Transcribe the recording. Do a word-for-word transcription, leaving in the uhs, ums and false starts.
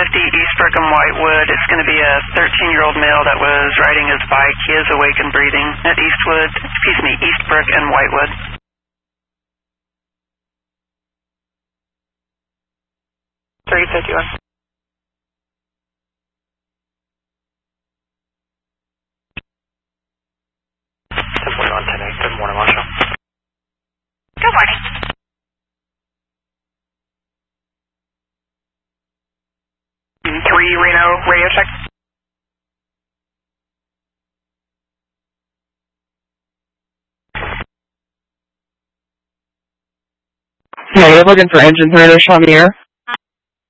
fifty Eastbrook and Whitewood. It's going to be a thirteen-year-old male that was riding his bike. He is awake and breathing at Eastwood, excuse me, Eastbrook and Whitewood. three fifty-one. ten forty-one, ten eight. Good morning, Marshall. Good morning. three Reno, radio check. Yeah, you're looking for engine furnish on the air?